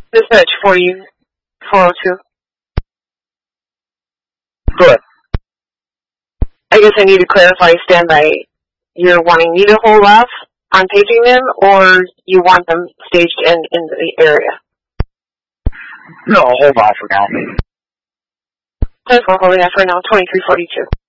Dispatch 402. Good. I guess I need to clarify standby. You're wanting me to hold off on paging them, or you want them staged in the area? No, hold on for now. Thanks for holding on for now, 2342.